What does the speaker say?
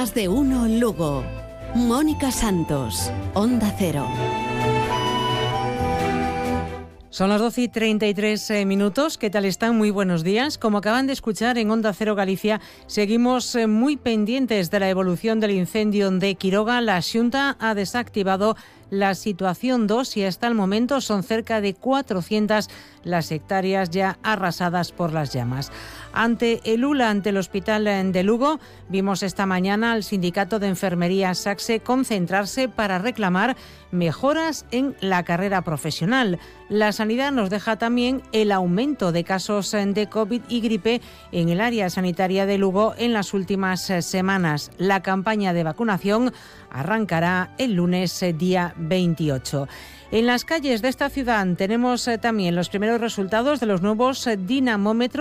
Más de uno Lugo. Mónica Santos, Onda Cero. Son las 12:33 minutos. ¿Qué tal están? Muy buenos días. Como acaban de escuchar en Onda Cero Galicia, seguimos muy pendientes de la evolución del incendio de Quiroga. La Xunta ha desactivado la situación 2 y hasta el momento son cerca de 400 las hectáreas ya arrasadas por las llamas. Ante el ULA, ante el Hospital de Lugo, vimos esta mañana al Sindicato de Enfermería SACSE concentrarse para reclamar mejoras en la carrera profesional. La sanidad nos deja también el aumento de casos de COVID y gripe en el área sanitaria de Lugo en las últimas semanas. La campaña de vacunación arrancará el lunes día 28. En las calles de esta ciudad tenemos también los primeros resultados de los nuevos dinamómetros